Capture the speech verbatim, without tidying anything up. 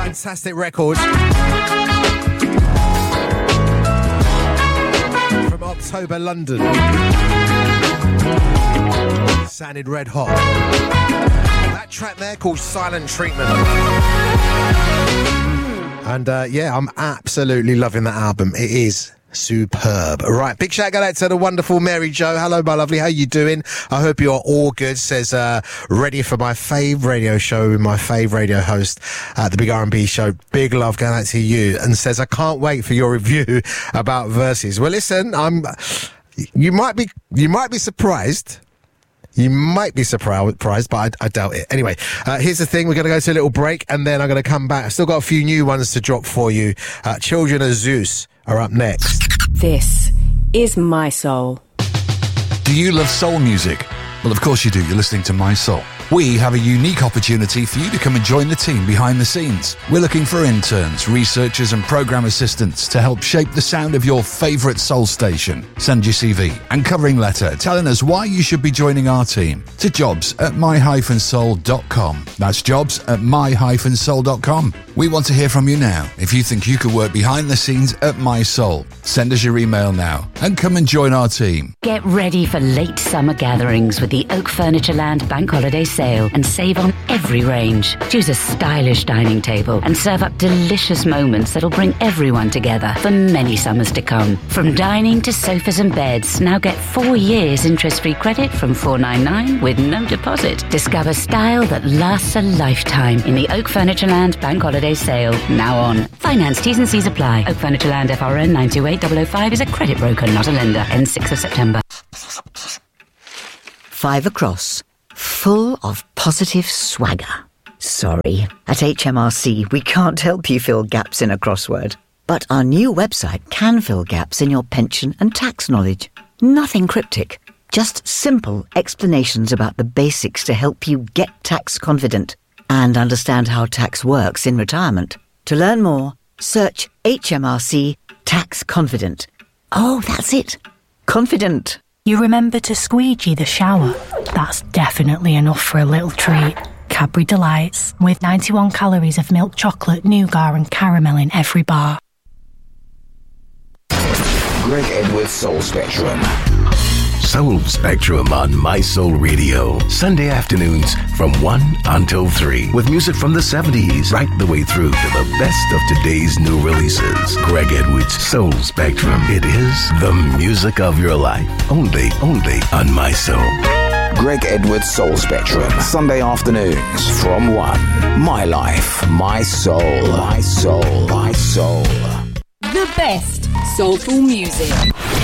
Fantastic record from October London. Sounded red hot. That track there called Silent Treatment. And uh, yeah, I'm absolutely loving that album. It is superb. Right, big shout out to the wonderful Mary Jo. Hello, my lovely. How you doing? I hope you are all good. Says, uh, ready for my fave radio show with my fave radio host at the Big R and B Show. Big love going out to you. And says, I can't wait for your review about Versus. Well, listen, I'm. You might be. You might be surprised. You might be surprised, but I, I doubt it. Anyway, uh, here's the thing. We're going to go to a little break, and then I'm going to come back. I've still got a few new ones to drop for you. Uh, Children of Zeus are up next. This is My Soul. Do you love soul music? Well, of course you do. You're listening to My Soul. We have a unique opportunity for you to come and join the team behind the scenes. We're looking for interns, researchers and program assistants to help shape the sound of your favourite soul station. Send your C V and covering letter telling us why you should be joining our team to jobs at my dash soul dot com. That's jobs at my dash soul dot com. We want to hear from you now. If you think you could work behind the scenes at My Soul, send us your email now and come and join our team. Get ready for late summer gatherings with the Oak Furnitureland Bank Holiday Sale and save on every range. Choose a stylish dining table and serve up delicious moments that'll bring everyone together for many summers to come. From dining to sofas and beds, now get four years interest-free credit from four ninety-nine with no deposit. Discover style that lasts a lifetime in the Oak Furnitureland Bank Holiday Sale, now on. Finance T's and C's apply. Oak Furnitureland F R N nine two eight zero zero five is a credit broker, not a lender. Ends sixth of September. Five across. Full of positive swagger. Sorry, at H M R C we can't help you fill gaps in a crossword. But our new website can fill gaps in your pension and tax knowledge. Nothing cryptic, just simple explanations about the basics to help you get tax confident and understand how tax works in retirement. To learn more, search H M R C Tax Confident. Oh, that's it. Confident. You remember to squeegee the shower? That's definitely enough for a little treat. Cadbury Delights, with ninety-one calories of milk chocolate, nougat and caramel in every bar. Greg Edwards Soul Spectrum. Soul Spectrum on My Soul Radio. Sunday afternoons from one until three. With music from the seventies right the way through to the best of today's new releases. Greg Edwards Soul Spectrum. It is the music of your life. Only, only on My Soul. Greg Edwards Soul Spectrum. Sunday afternoons from one. My life, my soul. My soul, my soul. The best soulful music.